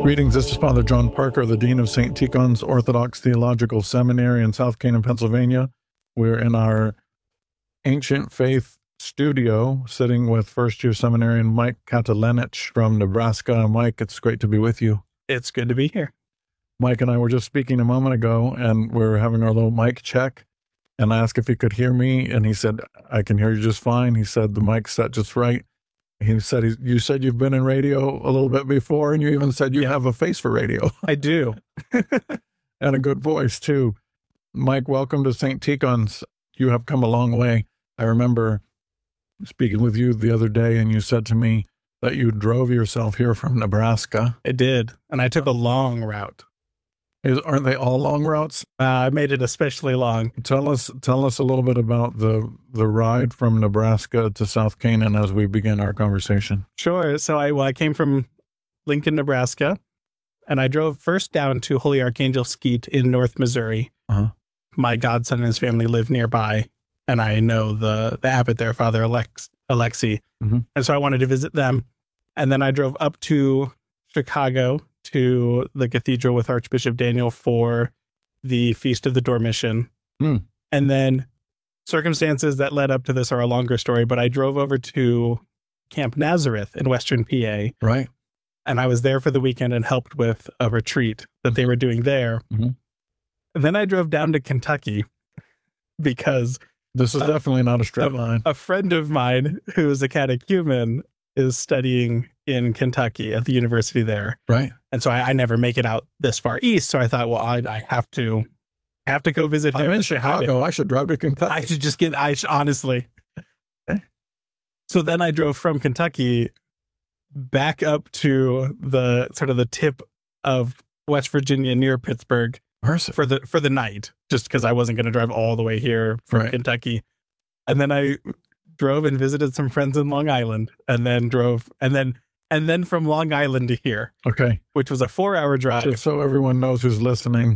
Greetings, this is Father John Parker, the Dean of St. Tikhon's Orthodox Theological Seminary in South Canaan, Pennsylvania. We're in our Ancient Faith studio, sitting with first-year seminarian Mike Katalenich from Nebraska. Mike, it's great to be with you. It's good to be here. Mike and I were just speaking a moment ago, and we're having our little mic check, and I asked if he could hear me, and he said, I can hear you just fine. He said, the mic's set just right. He said, you said you've been in radio a little bit before, and you even said you have a face for radio. I do. And a good voice, too. Mike, welcome to St. Tikhon's. You have come a long way. I remember speaking with you the other day, and you said to me that you drove yourself here from Nebraska. I did. And I took a long route. Aren't they all long routes? I made it especially long. Tell us a little bit about the ride from Nebraska to South Canaan as we begin our conversation. Sure. So I came from Lincoln, Nebraska, and I drove first down to Holy Archangel Skeet in North Missouri. Uh-huh. My godson and his family live nearby, and I know the abbot there, Father Alexi. Mm-hmm. And so I wanted to visit them. And then I drove up to Chicago to the cathedral with Archbishop Daniel for the Feast of the Dormition. Mm. And then circumstances that led up to this are a longer story, but I drove over to Camp Nazareth in Western PA. Right. And I was there for the weekend and helped with a retreat that they were doing there. Mm-hmm. And then I drove down to Kentucky because this is definitely not a straight line. A friend of mine who is a catechumen is studying in Kentucky at the university there. Right. And so I never make it out this far east. So I thought, well, I have to go visit him. I'm in Chicago. I should drive to Kentucky. Honestly. Okay. So then I drove from Kentucky back up to the sort of the tip of West Virginia near Pittsburgh for the night, just because I wasn't going to drive all the way here from Kentucky. And then I drove and visited some friends in Long Island, and then drove, and then from Long Island to here. Okay. Which was a 4-hour drive. Just so everyone knows who's listening,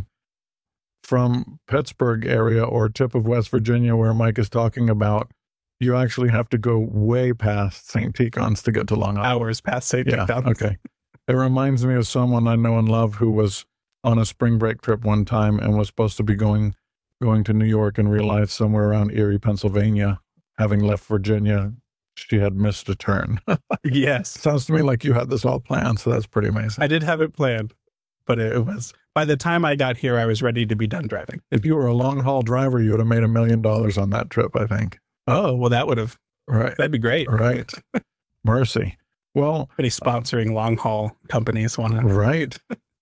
from Pittsburgh area or tip of West Virginia where Mike is talking about, you actually have to go way past St. Tikhon's to get to Long Island. Hours past St. Tikhon's. Okay. It reminds me of someone I know and love who was on a spring break trip one time and was supposed to be going to New York and realized somewhere around Erie, Pennsylvania, having left Virginia, she had missed a turn. Yes. Sounds to me like you had this all planned, so that's pretty amazing. I did have it planned, but it was, by the time I got here, I was ready to be done driving. If you were a long-haul driver, you would have made $1 million on that trip, I think. Oh, well, that would have, that'd be great. Right. Mercy. Well, any sponsoring long-haul companies want to. Right.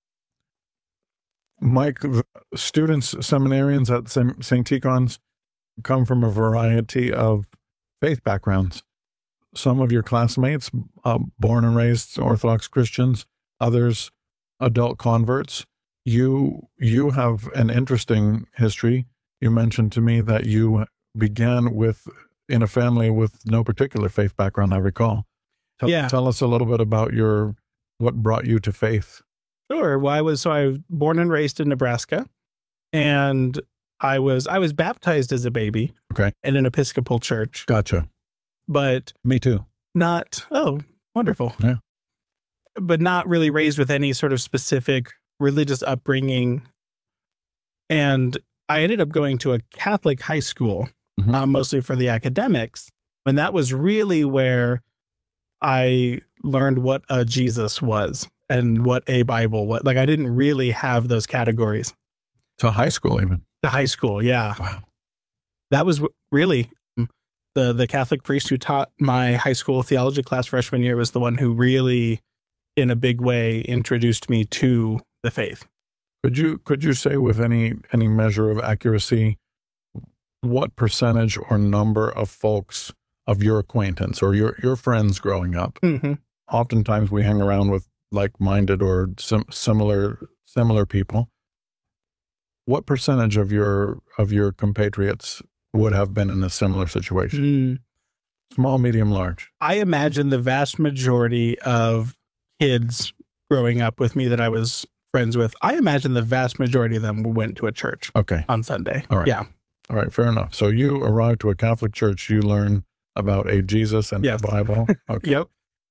Mike, students, seminarians at St. Tikhon's come from a variety of faith backgrounds. Some of your classmates, born and raised Orthodox Christians, others adult converts. You have an interesting history. You mentioned to me that you began in a family with no particular faith background, I recall. Tell us a little bit about what brought you to faith. Sure. Well, I was born and raised in Nebraska, and I was baptized as a baby. Okay. In an Episcopal church. Gotcha. But me too. Wonderful. Yeah. But not really raised with any sort of specific religious upbringing. And I ended up going to a Catholic high school, mostly for the academics. And that was really where I learned what a Jesus was and what a Bible was. Like, I didn't really have those categories. To high school, even. To high school, yeah. Wow. That was really the Catholic priest who taught my high school theology class freshman year was the one who really, in a big way, introduced me to the faith. Could you say with any measure of accuracy what percentage or number of folks of your acquaintance or your friends growing up? Mm-hmm. Oftentimes we hang around with like-minded or similar people. What percentage of your compatriots would have been in a similar situation? Small, medium, large. I imagine the vast majority of kids growing up with me that I was friends with, I imagine the vast majority of them went to a church on Sunday. All right. Yeah. All right. Fair enough. So you arrived to a Catholic church, you learn about a Jesus and the Bible. Okay. Yep.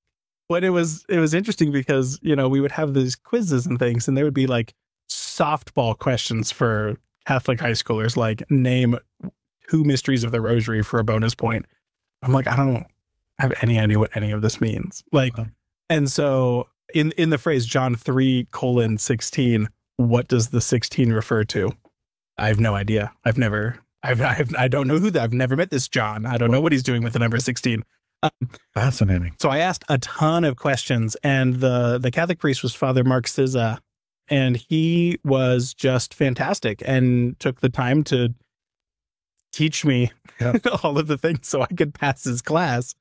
But it was interesting because, we would have these quizzes and things, and there would be like softball questions for Catholic high schoolers, like name 2 mysteries of the rosary for a bonus point. I'm like, I don't have any idea what any of this means. Like, and so in the phrase John 3:16, what does the 16 refer to? I have no idea. I don't know I've never met this John. I don't know what he's doing with the number 16. Fascinating. So I asked a ton of questions, and the Catholic priest was Father Mark Sizza, and he was just fantastic and took the time to teach me all of the things so I could pass his class.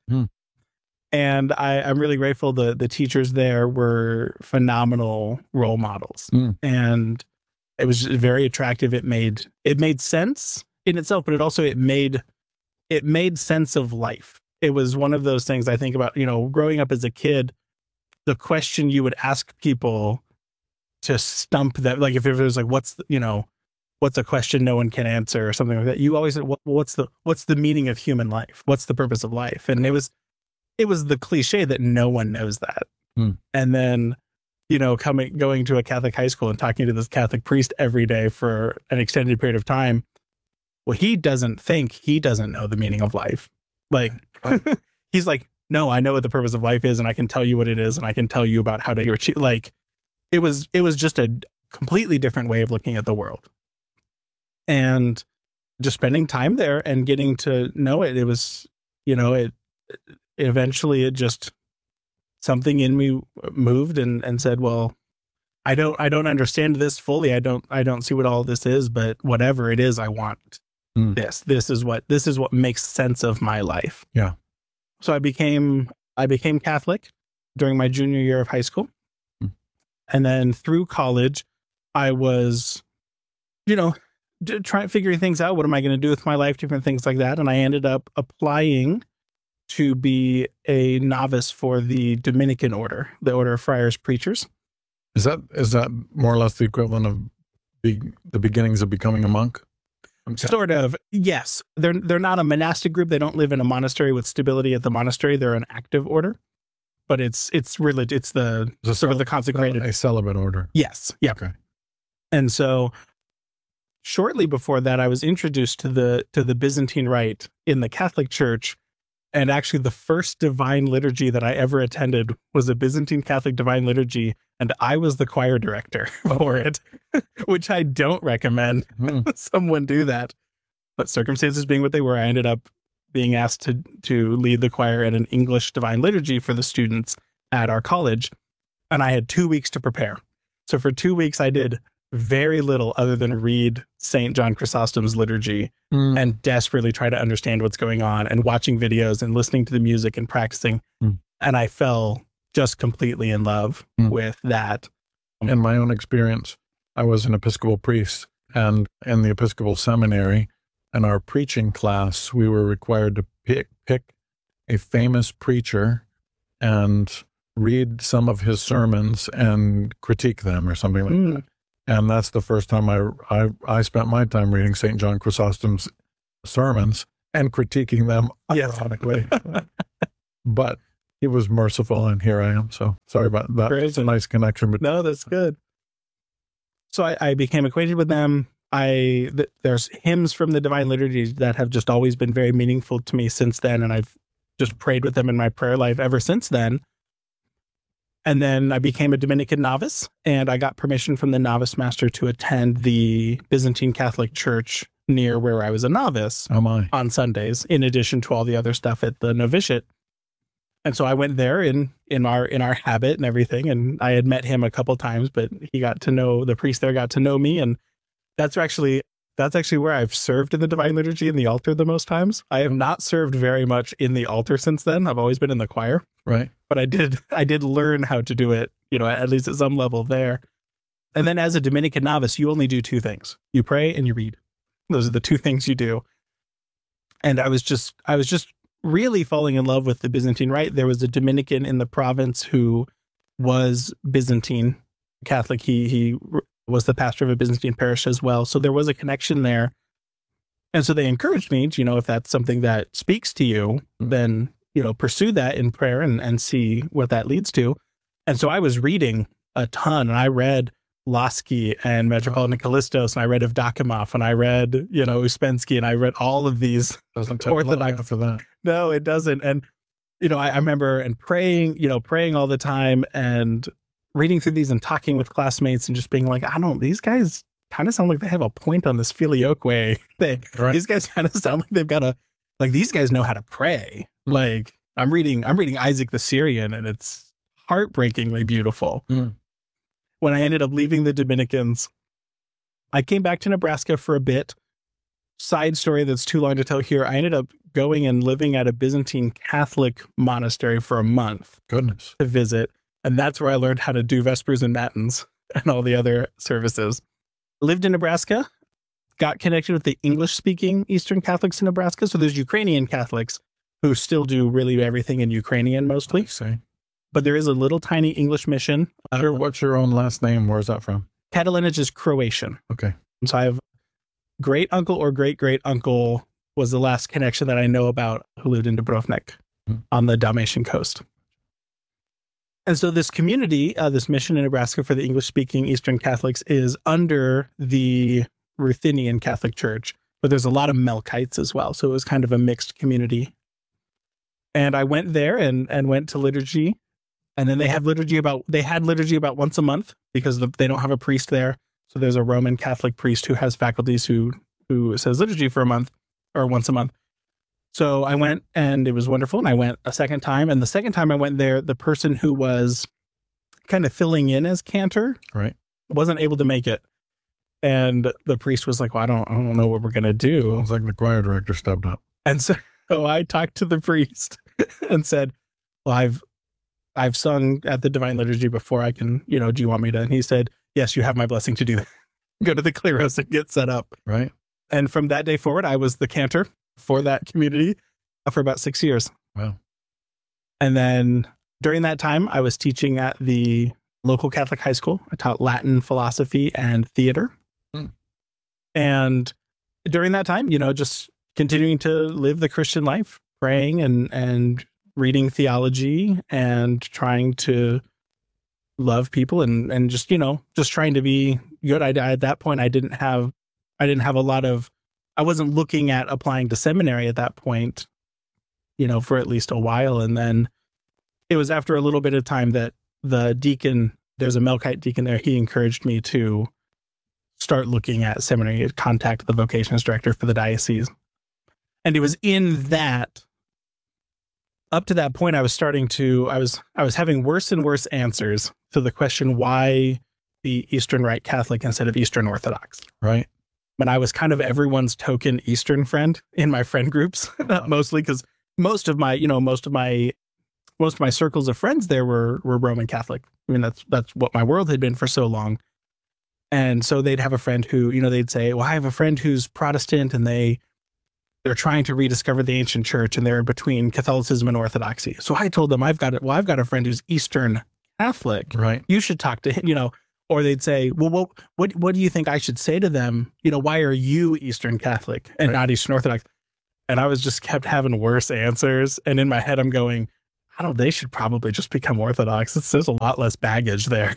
And I'm really grateful. The teachers there were phenomenal role models, and it was just very attractive. It made sense in itself, but it made sense of life. It was one of those things I think about, growing up as a kid, the question you would ask people to stump them. Like if it was like, what's a question no one can answer or something like that. You always said, what's the meaning of human life? What's the purpose of life? And it was the cliche that no one knows that. And then, going to a Catholic high school and talking to this Catholic priest every day for an extended period of time. Well, he doesn't know the meaning of life. Like, he's like, no, I know what the purpose of life is, and I can tell you what it is, and I can tell you about how to achieve. Like, it was just a completely different way of looking at the world. And just spending time there and getting to know it, it was, eventually something in me moved and said, well, I don't understand this fully. I don't see what all this is, but whatever it is, I want this. This is what makes sense of my life. Yeah. So I became Catholic during my junior year of high school. And then through college, I was, figuring things out. What am I going to do with my life? Different things like that. And I ended up applying to be a novice for the Dominican order, the Order of Friars Preachers. Is that more or less the equivalent of the beginnings of becoming a monk? Sort of, yes. They're not a monastic group. They don't live in a monastery with stability at the monastery. They're an active order, but it's religion. It's the sort of the consecrated, a celibate order. Yes, yeah. Okay. And so, shortly before that, I was introduced to the Byzantine Rite in the Catholic Church, and actually, the first divine liturgy that I ever attended was a Byzantine Catholic divine liturgy, and I was the choir director for it, which I don't recommend someone do that. But circumstances being what they were, I ended up being asked to lead the choir in an English divine liturgy for the students at our college, and I had 2 weeks to prepare. So for 2 weeks, I did very little other than read St. John Chrysostom's liturgy and desperately try to understand what's going on, and watching videos and listening to the music and practicing. And I fell just completely in love with that. In my own experience, I was an Episcopal priest, and in the Episcopal seminary, in our preaching class, we were required to pick a famous preacher and read some of his sermons and critique them or something like that. And that's the first time I spent my time reading St. John Chrysostom's sermons and critiquing them ironically. But he was merciful, and here I am. So sorry about that. Great. It's a nice connection. But no, that's good. So I became acquainted with them. There's hymns from the Divine Liturgy that have just always been very meaningful to me since then, and I've just prayed with them in my prayer life ever since then. And then I became a Dominican novice, and I got permission from the novice master to attend the Byzantine Catholic Church near where I was a novice on Sundays, in addition to all the other stuff at the novitiate. And so I went there in our habit and everything, and I had met him a couple times, but the priest there got to know me, and that's actually where I've served in the Divine Liturgy in the altar the most times. I have not served very much in the altar since then. I've always been in the choir. Right. But I did learn how to do it, at least at some level there. And then as a Dominican novice, you only do 2 things. You pray and you read. Those are the 2 things you do. And I was just really falling in love with the Byzantine Rite. There was a Dominican in the province who was Byzantine Catholic. He was the pastor of a Byzantine parish as well. So there was a connection there. And so they encouraged me, if that's something that speaks to you, then pursue that in prayer and see what that leads to. And so I was reading a ton, and I read Lasky and Metropolitan Callistos, and I read Evdokimov, and I read, Uspensky, and I read all of these. Doesn't take Orthodox after that. No, it doesn't. And, I remember and praying all the time and reading through these and talking with classmates and just being like, these guys kind of sound like they have a point on this filioque thing. Right. These guys kind of sound like they've got these guys know how to pray. Like I'm reading Isaac the Syrian, and it's heartbreakingly beautiful. Mm. When I ended up leaving the Dominicans, I came back to Nebraska for a bit. Side story that's too long to tell here. I ended up going and living at a Byzantine Catholic monastery for a month. Goodness. To visit. And that's where I learned how to do Vespers and Matins and all the other services. Lived in Nebraska, got connected with the English-speaking Eastern Catholics in Nebraska. So there's Ukrainian Catholics who still do really everything in Ukrainian mostly. But there is a little tiny English mission. What's your own last name? Where's that from? Catalinage is Croatian. Okay. So I have great uncle or great great uncle was the last connection that I know about who lived in Dubrovnik on the Dalmatian coast. And so this community, this mission in Nebraska for the English-speaking Eastern Catholics is under the Ruthenian Catholic Church, but there's a lot of Melkites as well. So it was kind of a mixed community. And I went there and went to liturgy. And then they had liturgy about once a month because they don't have a priest there. So there's a Roman Catholic priest who has faculties who says liturgy for a month or once a month. So I went, and it was wonderful. And I went a second time. And the second time I went there, the person who was kind of filling in as cantor wasn't able to make it. And the priest was like, well, I don't know what we're going to do. It's like the choir director stepped up. And so I talked to the priest and said, well, I've sung at the Divine Liturgy before. I can, do you want me to? And he said, yes, you have my blessing to do that. Go to the Kleros and get set up. Right. And from that day forward, I was the cantor for that community for about 6 years. Wow. And then during that time, I was teaching at the local Catholic high school. I taught Latin, philosophy, and theater. And during that time, just continuing to live the Christian life, praying and reading theology and trying to love people and just trying to be good. At that point, I didn't have a lot of, I wasn't looking at applying to seminary at that point, for at least a while. And then it was after a little bit of time that the deacon, there's a Melkite deacon there, he encouraged me to start looking at seminary, contact the vocations director for the diocese. And it was in that, up to that point, I was having worse and worse answers to the question, why the Eastern Rite Catholic instead of Eastern Orthodox? Right. But I was kind of everyone's token Eastern friend in my friend groups, mostly because most of my circles of friends there were Roman Catholic. I mean, that's what my world had been for so long. And so they'd have a friend who, they'd say, well, I have a friend who's Protestant and they're trying to rediscover the ancient church and they're between Catholicism and Orthodoxy. So I told them, I've got a friend who's Eastern Catholic. Right. You should talk to him, or they'd say, well, what do you think I should say to them? Why are you Eastern Catholic and not Eastern Orthodox? And I was just kept having worse answers. And in my head, I'm going, they should probably just become Orthodox. There's a lot less baggage there.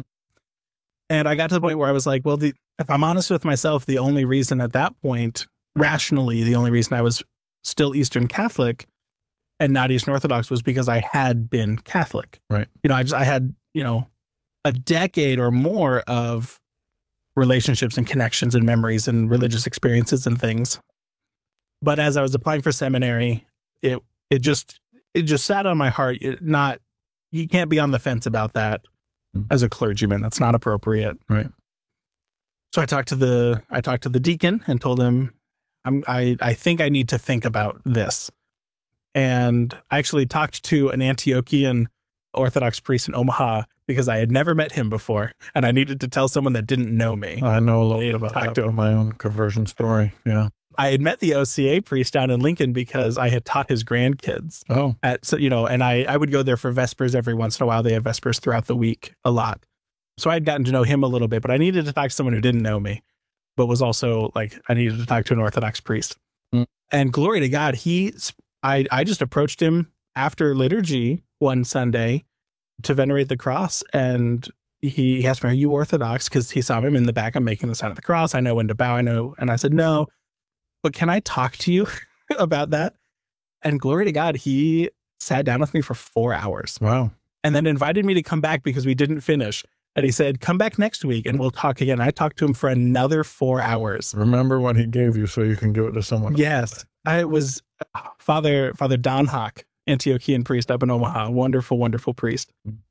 And I got to the point where I was like, well, if I'm honest with myself, the only reason at that point, rationally, the only reason I was still Eastern Catholic and not Eastern Orthodox was because I had been Catholic. Right. I had, a decade or more of relationships and connections and memories and religious experiences and things. But as I was applying for seminary, it just sat on my heart. You can't be on the fence about that as a clergyman. That's not appropriate. Right. So I talked to the deacon and told him, I think I need to think about this. And I actually talked to an Antiochian Orthodox priest in Omaha because I had never met him before. And I needed to tell someone that didn't know me. I know a little bit about that from my own conversion story. Yeah. I had met the OCA priest down in Lincoln because I had taught his grandkids. Oh. And I would go there for Vespers every once in a while. They have Vespers throughout the week a lot. So I had gotten to know him a little bit, but I needed to talk to someone who didn't know me, but was also like, I needed to talk to an Orthodox priest. And glory to God, I just approached him after liturgy one Sunday to venerate the cross, and he asked me, "Are you Orthodox?" Because he saw him in the back. I'm making the sign of the cross. I know when to bow. I know. And I said, "No, but can I talk to you about that?" And glory to God, he sat down with me for 4 hours. Wow. And then invited me to come back because we didn't finish. And he said, "Come back next week and we'll talk again." I talked to him for another 4 hours. Remember what he gave you so you can give it to someone. Yes. I was Father Don Hawk, Antiochian priest up in Omaha. Wonderful, wonderful priest.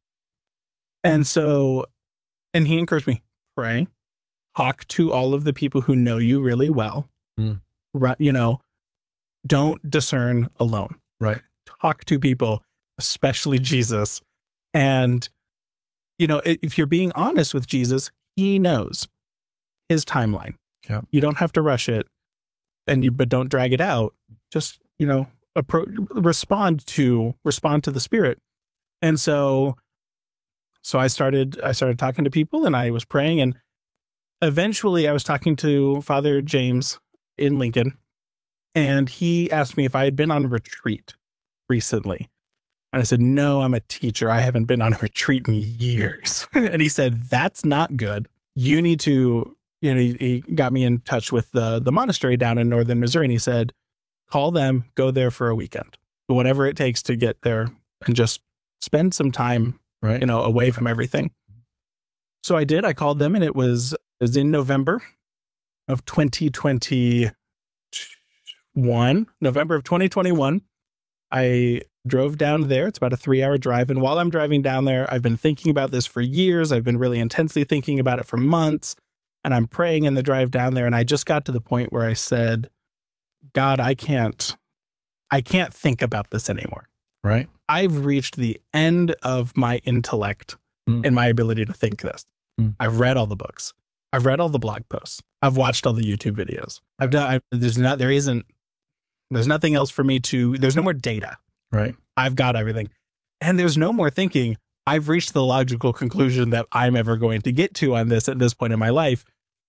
And so, and he encouraged me, pray, talk to all of the people who know you really well. You know, don't discern alone. Right. Talk to people, especially Jesus. And, you know, if you're being honest with Jesus, he knows his timeline. Yeah. You don't have to rush it, but don't drag it out. Just, you know, respond to the Spirit. And so I started talking to people, and I was praying, and eventually I was talking to Father James in Lincoln, and he asked me if I had been on a retreat recently. And I said, "No, I'm a teacher. I haven't been on a retreat in years." And he said, "That's not good. You need to," you know, he got me in touch with the monastery down in northern Missouri, and he said, "Call them, go there for a weekend, whatever it takes to get there, and just spend some time, right, you know, away from everything." So I did. I called them, and it was in November of 2021. November of 2021. I drove down there. It's about a 3-hour drive. And while I'm driving down there, I've been thinking about this for years. I've been really intensely thinking about it for months. And I'm praying in the drive down there. And I just got to the point where I said, "God, I can't think about this anymore." Right. I've reached the end of my intellect and my ability to think this. I've read all the books. I've read all the blog posts. I've watched all the YouTube videos. There's nothing else for me there's no more data. Right. I've got everything. And there's no more thinking. I've reached the logical conclusion that I'm ever going to get to on this at this point in my life.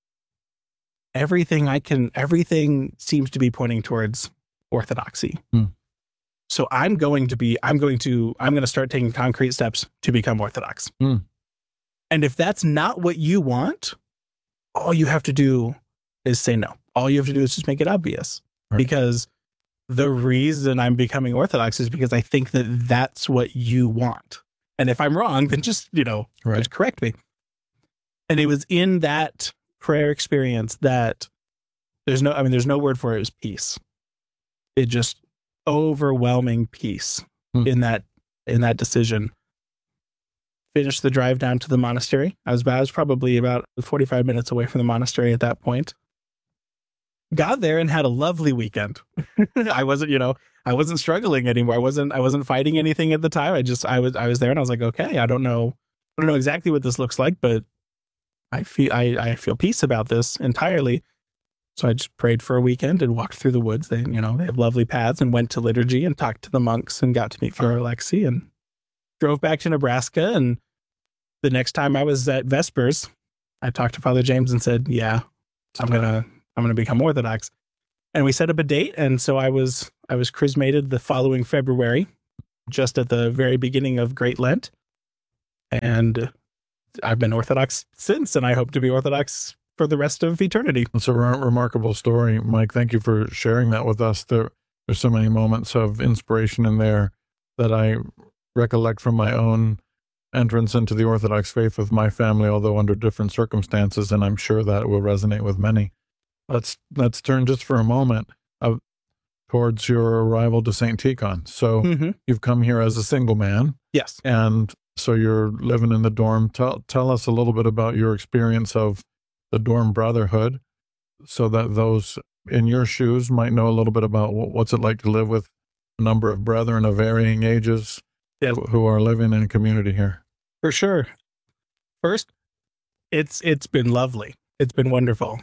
Everything seems to be pointing towards orthodoxy. So I'm going to start taking concrete steps to become Orthodox. And if that's not what you want, all you have to do is say no. All you have to do is just make it obvious. Right. Because the reason I'm becoming Orthodox is because I think that that's what you want. And if I'm wrong, then just, you know, just correct me. And it was in that prayer experience that there's no word for it. It was peace. It just overwhelming peace in that decision. Finished the drive down to the monastery. I was probably about 45 minutes away from the monastery at that point. Got there and had a lovely weekend. I wasn't struggling anymore. I wasn't fighting anything at the time. I was there, and I was like, okay, I don't know exactly what this looks like, but I feel peace about this entirely. So I just prayed for a weekend and walked through the woods. They have lovely paths, and went to liturgy and talked to the monks and got to meet Father Alexei, and drove back to Nebraska. And the next time I was at Vespers, I talked to Father James and said, "Yeah, I'm gonna become Orthodox." And we set up a date. And so I was chrismated the following February, just at the very beginning of Great Lent. And I've been Orthodox since, and I hope to be Orthodox for the rest of eternity. It's a remarkable story, Mike. Thank you for sharing that with us. There's so many moments of inspiration in there that I recollect from my own entrance into the Orthodox faith with my family, although under different circumstances, and I'm sure that will resonate with many. Let's turn just for a moment towards your arrival to St. Tikhon. So you've come here as a single man. Yes. And so you're living in the dorm. Tell us a little bit about your experience of the dorm brotherhood, so that those in your shoes might know a little bit about what's it like to live with a number of brethren of varying ages who are living in community here. For sure. First, it's been lovely. It's been wonderful.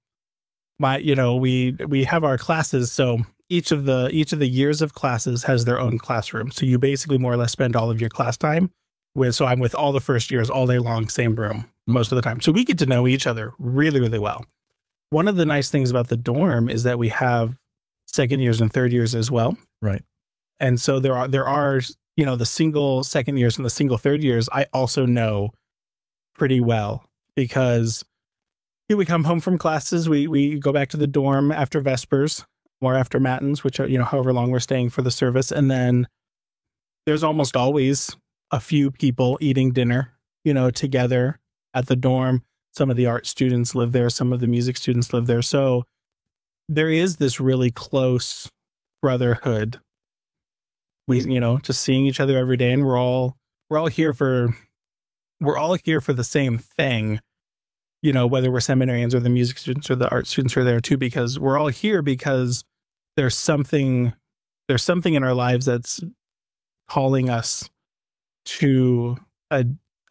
We have our classes, so each of the years of classes has their own classroom. So you basically more or less spend all of your class time so I'm with all the first years all day long, same room most of the time. So we get to know each other really, really well. One of the nice things about the dorm is that we have second years and third years as well. Right. And so there are, the single second years and the single third years, I also know pretty well because we come home from classes, we go back to the dorm after Vespers or after Matins, which are, however long we're staying for the service. And then there's almost always a few people eating dinner, together at the dorm. Some of the art students live there. Some of the music students live there. So there is this really close brotherhood. We, just seeing each other every day, and we're all here for the same thing. Whether we're seminarians or the music students or the art students are there too, because we're all here because there's something in our lives that's calling us to a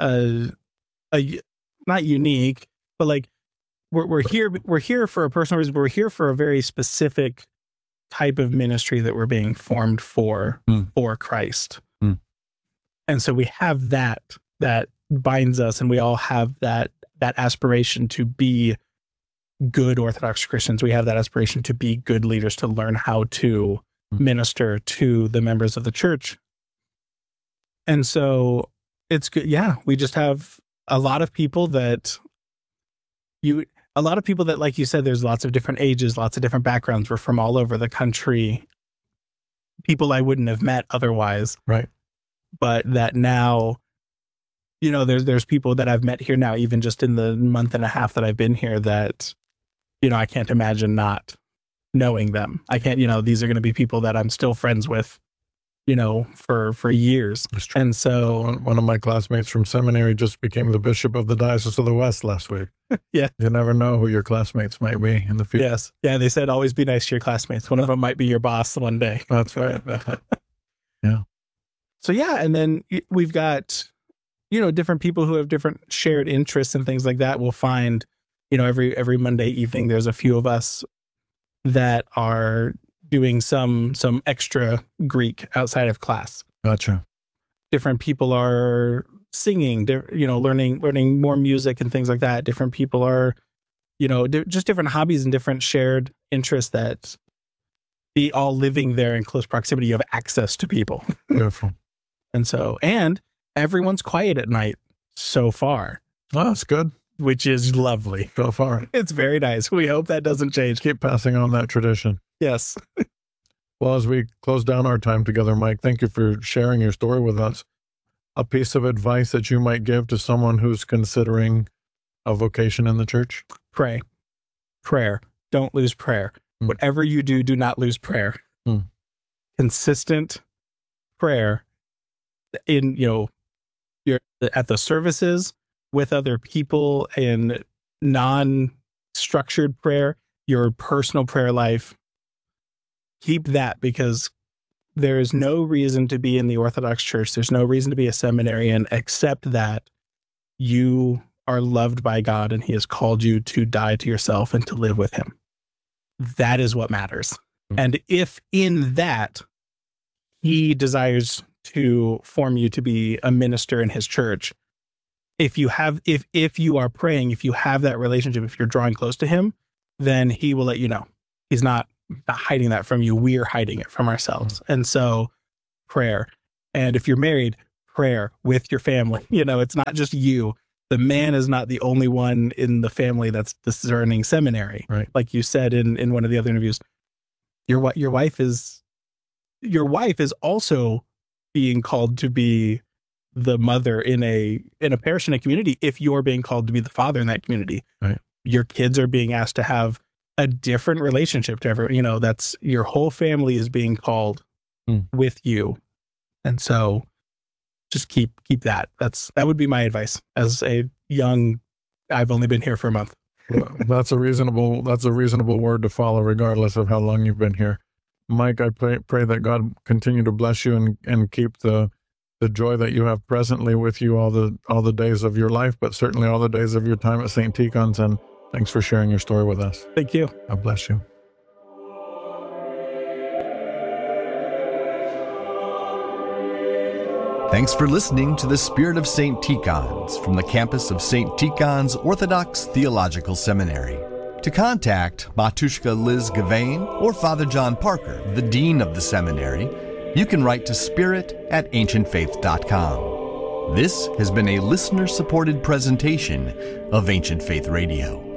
not unique, but like we're here for a personal reason, but we're here for a very specific type of ministry that we're being formed for Christ. And so we have that binds us, and we all have that aspiration to be good Orthodox Christians. We have that aspiration to be good leaders, to learn how to minister to the members of the church. And so it's good. Yeah, we just have a lot of people that, like you said, there's lots of different ages, lots of different backgrounds. We're from all over the country, people I wouldn't have met otherwise. Right. But that now, there's people that I've met here now, even just in the month and a half that I've been here, that, I can't imagine not knowing them. I can't, these are going to be people that I'm still friends with, for years. And so one of my classmates from seminary just became the bishop of the Diocese of the West last week. Yeah. You never know who your classmates might be in the future. Yes. Yeah. They said, always be nice to your classmates. One of them might be your boss one day. That's right. Yeah. So, yeah. And then we've got, different people who have different shared interests and things like that. We'll find, every Monday evening, there's a few of us that are doing some extra Greek outside of class. Gotcha. Different people are singing, learning more music and things like that. Different people are, just different hobbies and different shared interests that be all living there in close proximity. You have access to people. Beautiful. And everyone's quiet at night so far. Oh, that's good. Which is lovely. So far. It's very nice. We hope that doesn't change. Keep passing on that tradition. Yes. Well, as we close down our time together, Mike, thank you for sharing your story with us. A piece of advice that you might give to someone who's considering a vocation in the church? Pray. Prayer. Don't lose prayer. Whatever you do, do not lose prayer. Consistent prayer in, you're at the services with other people, and non-structured prayer, your personal prayer life. Keep that, because there is no reason to be in the Orthodox Church. There's no reason to be a seminarian except that you are loved by God and He has called you to die to yourself and to live with Him. That is what matters. And if in that He desires to form you to be a minister in His church, if you are praying, if you have that relationship, if you're drawing close to Him, then He will let you know. He's not hiding that from you. We're hiding it from ourselves. And so prayer. And if you're married, prayer with your family. It's not just you. The man is not the only one in the family that's discerning seminary. Right. Like you said in one of the other interviews, your wife is also being called to be the mother in a parish, in a community, if you're being called to be the father in that community. Right. Your kids are being asked to have a different relationship to everyone. That's your whole family is being called with you. And so just keep that. That would be my advice as a young, I've only been here for a month. Well, that's a reasonable word to follow, regardless of how long you've been here. Mike, I pray that God continue to bless you and keep the joy that you have presently with you all the days of your life, but certainly all the days of your time at St. Tikhon's. And thanks for sharing your story with us. Thank you. God bless you. Thanks for listening to The Spirit of St. Tikhon's from the campus of St. Tikhon's Orthodox Theological Seminary. To contact Matushka Liz Gavain or Father John Parker, the Dean of the Seminary, you can write to spirit@ancientfaith.com. This has been a listener-supported presentation of Ancient Faith Radio.